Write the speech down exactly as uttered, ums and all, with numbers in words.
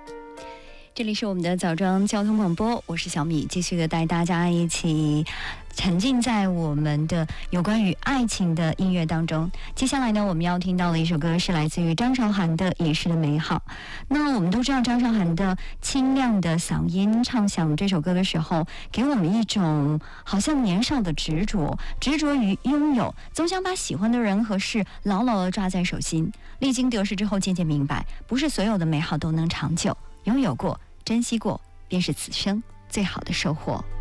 这里是我们的早装交通广播，我是小米，继续的带大家一起沉浸在我们的有关于爱情的音乐当中。接下来呢，我们要听到的一首歌是来自于张韶涵的《遗失的美好》。那我们都知道，张韶涵的清亮的嗓音唱响这首歌的时候，给我们一种好像年少的执着，执着于拥有，总想把喜欢的人和事牢牢的抓在手心。历经得失之后，渐渐明白，不是所有的美好都能长久，拥有过珍惜过，便是此生最好的收获。